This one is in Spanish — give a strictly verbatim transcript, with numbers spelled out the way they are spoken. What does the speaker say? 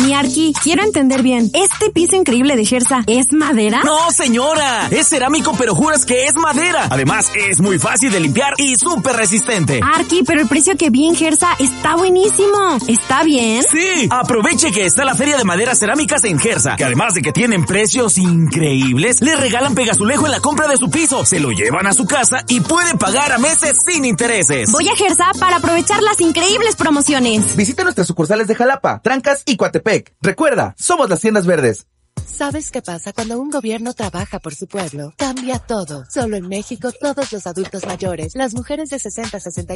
Mi Arqui, quiero entender bien. ¿Este piso increíble de Gersa es madera? ¡No, señora! Es cerámico, pero juras que es madera. Además, es muy fácil de limpiar y súper resistente. Arqui, pero el precio que vi en Gersa está buenísimo. ¿Está bien? ¡Sí! Aproveche que está la Feria de Maderas Cerámicas en Gersa, que además de que tienen precios increíbles, le regalan pegazulejo en la compra de su piso, se lo llevan a su casa y puede pagar a meses sin intereses. Voy a Gersa para aprovechar las increíbles promociones. Visita nuestras sucursales de Jalapa, Trancas y Coatepec. Recuerda, somos las tiendas verdes. ¿Sabes qué pasa cuando un gobierno trabaja por su pueblo? Cambia todo. Solo en México, todos los adultos mayores, las mujeres de sesenta a sesenta